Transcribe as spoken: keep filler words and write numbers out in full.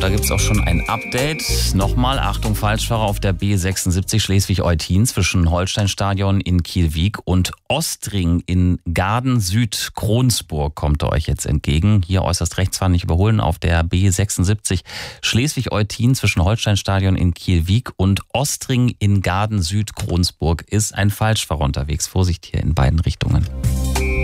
da gibt es auch schon ein Update. Nochmal, Achtung, Falschfahrer auf der B sechsundsiebzig Schleswig-Eutin zwischen Holsteinstadion in Kielwijk und Ostring in Gaden-Süd-Kronsburg kommt er euch jetzt entgegen. Hier äußerst rechtsfahren, nicht überholen auf der B sechsundsiebzig Schleswig-Eutin zwischen Holsteinstadion in Kielwijk und Ostring in Gaden-Süd-Kronsburg ist ein Falschfahrer unterwegs. Vorsicht hier in beiden Richtungen.